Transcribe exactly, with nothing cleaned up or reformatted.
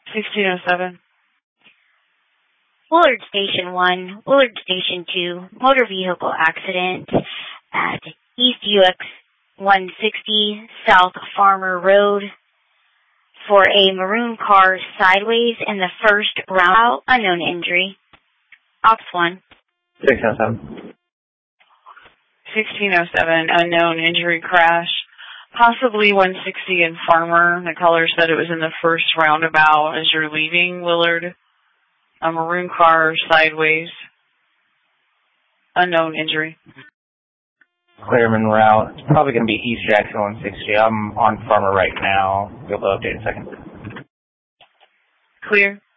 sixteen oh seven. Willard Station one, Willard Station two, motor vehicle accident at East U X one sixty South Farmer Road for a maroon car sideways in the first roundabout, unknown injury. Ops one. six oh seven. sixteen oh seven, unknown injury crash. Possibly one sixty in Farmer. The caller said it was in the first roundabout as you're leaving Willard. A maroon car sideways. Unknown injury. Clearman route. It's probably going to be East Jackson one sixty. I'm on Farmer right now. You'll update in a second. Clear.